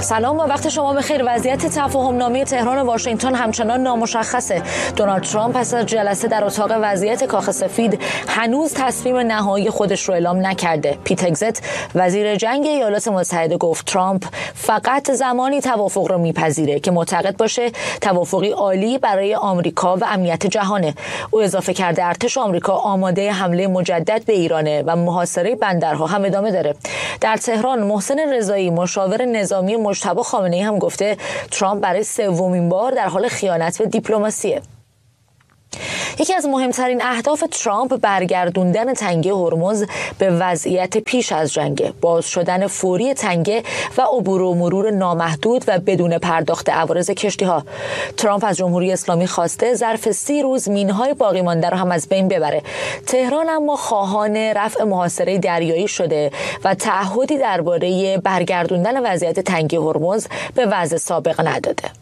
سلام و وقت شما بخیر. وضعیت تفاهم‌نامه تهران و واشنگتن همچنان نامشخصه. دونالد ترامپ پس از جلسه در اتاق وضعیت کاخ سفید هنوز تصمیم نهایی خودش رو اعلام نکرده. پیت هگزت وزیر جنگ ایالات متحده گفت ترامپ فقط زمانی توافق رو میپذیره که معتقد باشه توافقی عالی برای آمریکا و امنیت جهانه. او اضافه کرده ارتش آمریکا آماده حمله مجدد به ایرانه و محاصره بندرها هم ادامه داره. در تهران محسن رضایی مشاور نظامی مجتبی خامنه‌ای هم گفته ترامپ برای سومین بار در حال خیانت به دیپلماسیه. یکی از مهمترین اهداف ترامپ برگردوندن تنگه هرمز به وضعیت پیش از جنگ، باز شدن فوری تنگه و عبور و مرور نامحدود و بدون پرداخت عوارض کشتی‌ها. ترامپ از جمهوری اسلامی خواسته ظرف 30 روز مین‌های باقی مانده را هم از بین ببره. تهران اما خواهان رفع محاصره دریایی شده و تعهدی درباره برگردوندن وضعیت تنگه هرمز به وضع سابق نداده.